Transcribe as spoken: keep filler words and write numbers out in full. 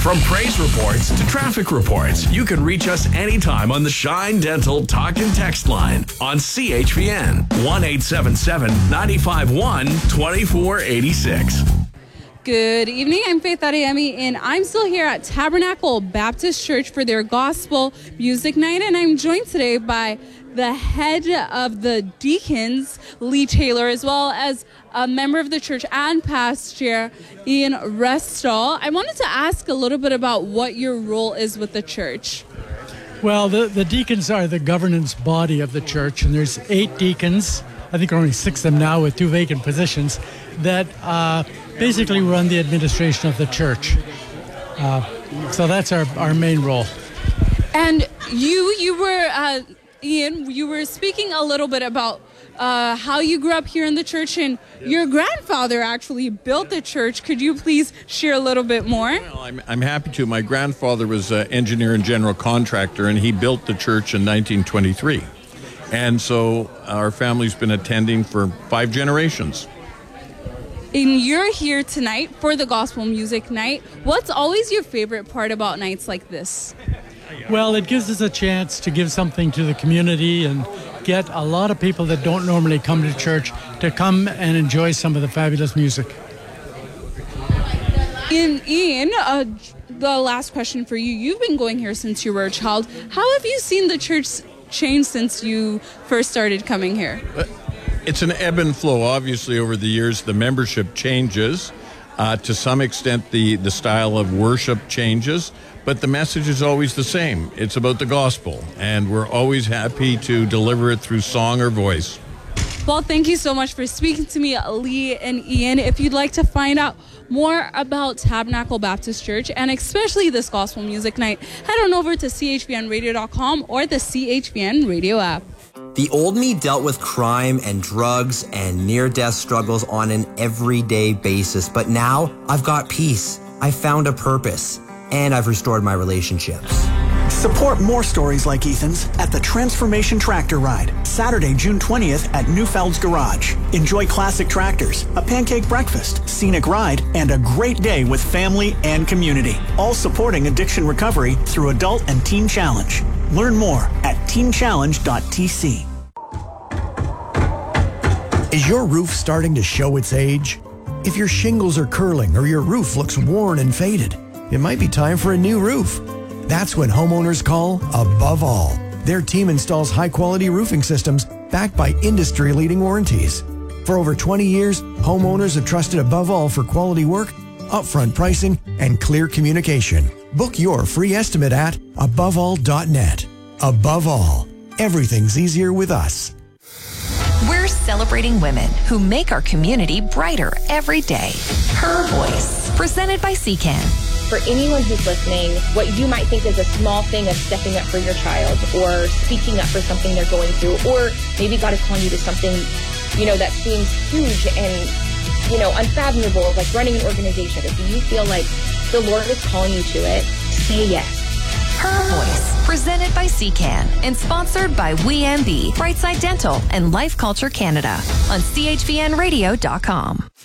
From praise reports to traffic reports, you can reach us anytime on the Shine Dental Talk and Text line on C H V N one eight seven seven, nine five one, two four eight six. Good evening. I'm Faith Adeyemi, and I'm still here at Tabernacle Baptist Church for their gospel music night, and I'm joined today by the head of the deacons, Lee Taylor, as well as a member of the church and pastor, Ian Restall. I wanted to ask a little bit about what your role is with the church. Well, the, the deacons are the governance body of the church, and there's eight deacons. I think only six of them now with two vacant positions that uh, basically run the administration of the church. Uh, so that's our, our main role. And you, you were... Uh, Ian, you were speaking a little bit about uh, how you grew up here in the church, and your grandfather actually built the church. Could you please share a little bit more? Well, I'm, I'm happy to. My grandfather was an engineer and general contractor, and he built the church in nineteen twenty-three. And so our family's been attending for five generations. And you're here tonight for the gospel music night. What's always your favorite part about nights like this? Well, it gives us a chance to give something to the community and get a lot of people that don't normally come to church to come and enjoy some of the fabulous music. Ian, Ian uh, the last question for you. You've been going here since you were a child. How have you seen the church change since you first started coming here? It's an ebb and flow. Obviously, over the years, the membership changes. Uh, to some extent, the, the style of worship changes, but the message is always the same. It's about the gospel, and we're always happy to deliver it through song or voice. Well, thank you so much for speaking to me, Lee and Ian. If you'd like to find out more about Tabernacle Baptist Church, and especially this gospel music night, head on over to C H V N radio dot com or the C H V N radio app. The old me dealt with crime and drugs and near-death struggles on an everyday basis, but now I've got peace, I've found a purpose, and I've restored my relationships. Support more stories like Ethan's at the Transformation Tractor Ride, Saturday, June twentieth at Newfeld's Garage. Enjoy classic tractors, a pancake breakfast, scenic ride, and a great day with family and community. All supporting addiction recovery through Adult and Teen Challenge. Learn more at teen challenge dot t c. Is your roof starting to show its age? If your shingles are curling or your roof looks worn and faded, it might be time for a new roof. That's when homeowners call Above All. Their team installs high-quality roofing systems backed by industry-leading warranties. For over twenty years, homeowners have trusted Above All for quality work, upfront pricing, and clear communication. Book your free estimate at above all dot net. Above All, everything's easier with us. We're celebrating women who make our community brighter every day. Her Voice, presented by C C A N. For anyone who's listening, what you might think is a small thing of stepping up for your child or speaking up for something they're going through, or maybe God is calling you to something, you know, that seems huge and, you know, unfathomable, like running an organization. If you feel like the Lord is calling you to it, say yes. Her Voice, presented by C C A N and sponsored by We M B, Brightside Dental, and Life Culture Canada on C H V N radio dot com.